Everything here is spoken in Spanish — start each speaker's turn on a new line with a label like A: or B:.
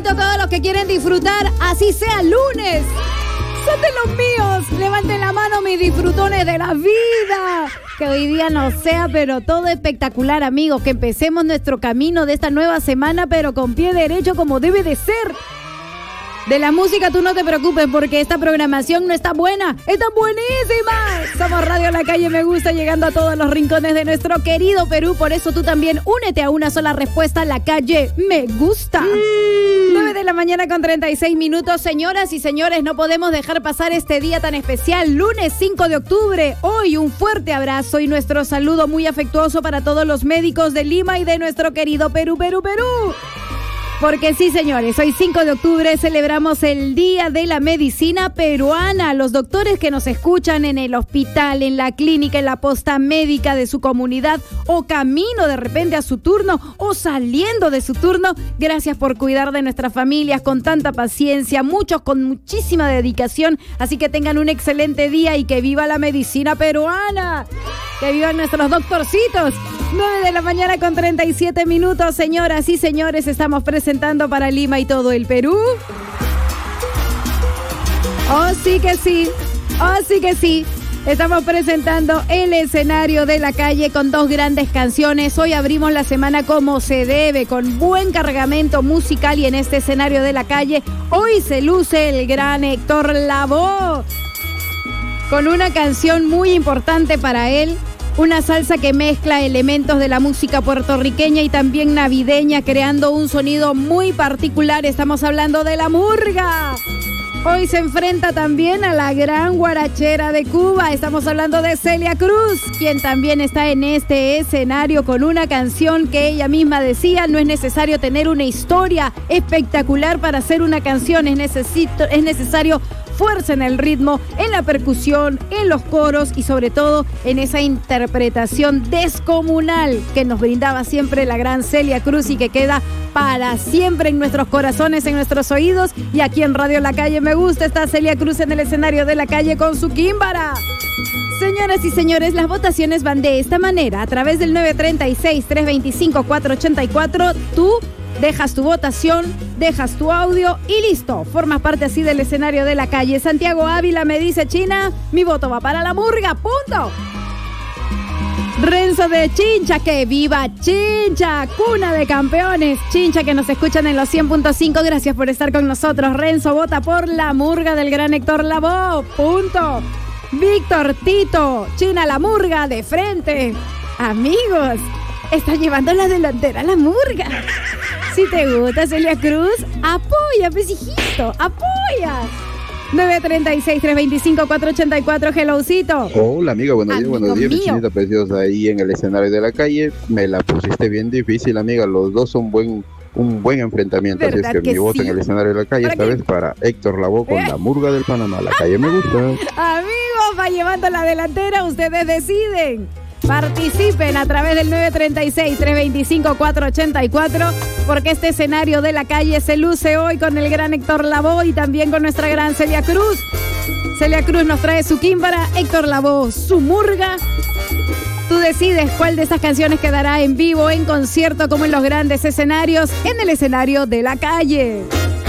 A: manito todos los que quieren disfrutar, así sea lunes. Son de los míos. Levanten la mano, mis disfrutones de la vida. Que hoy día no sea, pero todo espectacular, amigos. Que empecemos nuestro camino de esta nueva semana, pero con pie derecho como debe de ser. De la música tú no te preocupes porque esta programación no está buena, está buenísima. Somos Radio La Calle Me Gusta, llegando a todos los rincones de nuestro querido Perú. Por eso tú también únete a una sola respuesta, La Calle Me Gusta. 9 de la mañana con 36 minutos. Señoras y señores, no podemos dejar pasar este día tan especial, lunes 5 de octubre. Hoy un fuerte abrazo y nuestro saludo muy afectuoso para todos los médicos de Lima y de nuestro querido Perú. Porque sí, señores, hoy 5 de octubre celebramos el Día de la Medicina Peruana. Los doctores que nos escuchan en el hospital, en la clínica, en la posta médica de su comunidad o camino de repente a su turno o saliendo de su turno, gracias por cuidar de nuestras familias con tanta paciencia, muchos con muchísima dedicación. Así que tengan un excelente día y que viva la medicina peruana. Que vivan nuestros doctorcitos. 9 de la mañana con 37 minutos, señoras y señores, estamos presentando para Lima y todo el Perú. Oh, sí que sí. Estamos presentando el escenario de La Calle con dos grandes canciones. Hoy abrimos la semana como se debe, con buen cargamento musical y en este escenario de La Calle, hoy se luce el gran Héctor Lavoe. Con una canción muy importante para él. Una salsa que mezcla elementos de la música puertorriqueña y también navideña, creando un sonido muy particular. Estamos hablando de la murga. Hoy se enfrenta también a la gran guarachera de Cuba. Estamos hablando de Celia Cruz, quien también está en este escenario con una canción que ella misma decía: no es necesario tener una historia espectacular para hacer una canción, es necesario fuerza en el ritmo, en la percusión, en los coros y sobre todo en esa interpretación descomunal que nos brindaba siempre la gran Celia Cruz y que queda para siempre en nuestros corazones, en nuestros oídos. Y aquí en Radio La Calle Me Gusta está Celia Cruz en el escenario de La Calle con su químbara. Señoras y señores, las votaciones van de esta manera. A través del 936-325-484, tú dejas tu votación, dejas tu audio y listo. Formas parte así del escenario de La Calle. Santiago Ávila me dice: China, mi voto va para la murga, punto. Renzo de Chincha, que viva Chincha, cuna de campeones. Chincha, que nos escuchan en los 100.5, gracias por estar con nosotros. Renzo vota por la murga del gran Héctor Lavoe, punto. Víctor Tito, China, la murga de frente. Amigos, está llevando la delantera la murga. Si te gusta Celia Cruz, apoya, pesijito, apoya. 936-325-484, hellocito.
B: Hola, amiga, buenos días, chinita preciosa, ahí en el escenario de La Calle. Me la pusiste bien difícil, amiga, los dos son un buen enfrentamiento, así es que mi voto en el escenario de La Calle, esta vez para Héctor Lavoe con la murga del Panamá. La Calle Me Gusta.
A: Amigos, va llevando la delantera, ustedes deciden. Participen a través del 936-325-484 porque este escenario de La Calle se luce hoy con el gran Héctor Lavoe y también con nuestra gran Celia Cruz. Celia Cruz nos trae su químbara, Héctor Lavoe su murga. Tú decides cuál de esas canciones quedará en vivo, en concierto, como en los grandes escenarios, en el escenario de La Calle.